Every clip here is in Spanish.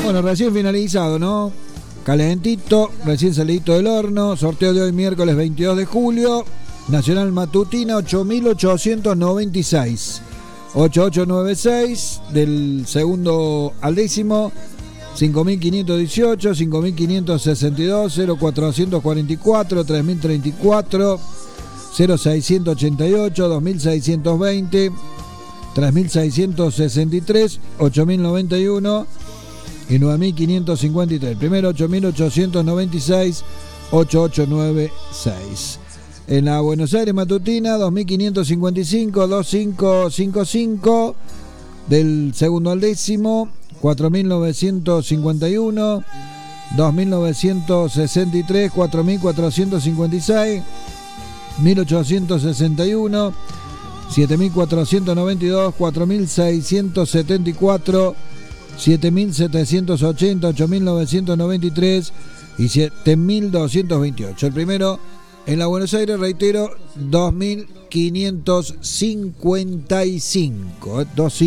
Bueno, recién finalizado, ¿no? Calentito, recién salidito del horno. Sorteo de hoy, miércoles 22 de julio. Nacional Matutina, 8.896. 8896 del segundo al décimo. 5.518, 5.562, 0.444, 3.034, 0.688, 2.620, 3.663, 8.091 y 9.553. Primero 8.896, 8896. En la Buenos Aires Matutina, 2.555, 2.555 del segundo al décimo. 4.951, 2.963, 4.456, 1.861, 7.492, 4.674, 7.780, 8.993 y 7.228. El primero en la Buenos Aires, reitero, 2.555,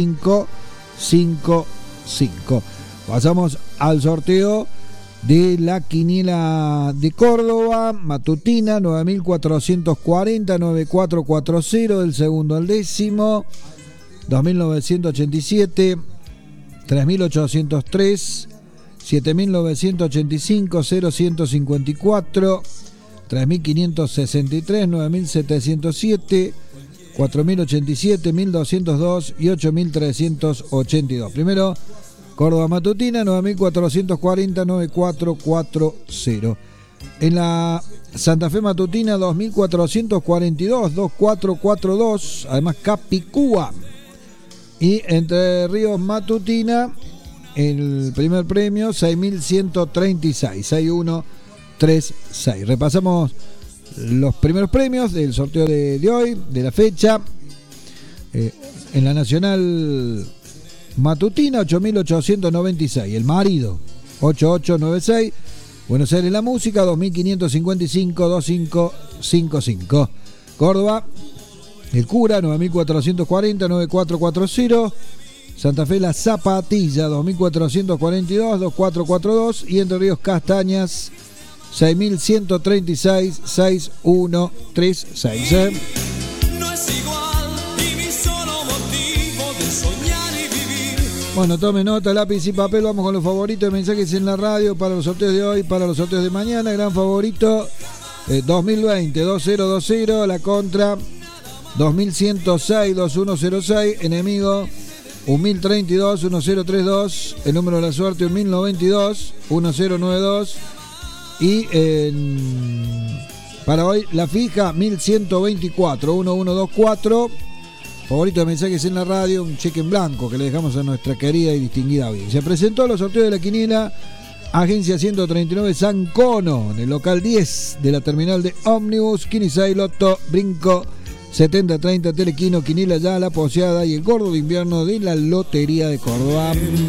2555. Pasamos al sorteo de la quiniela de Córdoba Matutina, 9.440, 9440 del segundo al décimo, 2.987, 3.803, 7.985, 0.154, 3.563, 9.707, 4.087, 1.202 y 8.382. Primero, Córdoba Matutina, 9.440, 9440. En la Santa Fe Matutina, 2.442, 2442, además Capicúa. Y Entre Ríos Matutina, el primer premio, 6.136, 6136. Repasamos los primeros premios del sorteo de hoy, de la fecha. En la Nacional Matutina, 8.896. El marido, 8896. Buenos Aires la música, 2.555, 2555. Córdoba, el cura, 9.440, 9440. Santa Fe la zapatilla, 2.442, 2442. Y Entre Ríos Castañas, 6.136, 6136. No es igual y mi solo motivo de soñar y vivir. Bueno, tome nota, lápiz y papel. Vamos con los favoritos de mensajes en la radio para los sorteos de hoy, para los sorteos de mañana. Gran favorito, 2020, 2020, la contra, 2106, 2106. Enemigo, 1032, 1032. El número de la suerte, 1092, 1092. Y para hoy la fija, 1124, 1124. Favorito de mensajes en la radio, un cheque en blanco que le dejamos a nuestra querida y distinguida audiencia. Presentó los sorteos de la quiniela Agencia 139 San Cono, en el local 10 de la terminal de ómnibus. Quinisay, Loto, Brinco, 7030, Telequino, Quiniela Ya, La Poseada y el gordo de invierno de la Lotería de Córdoba.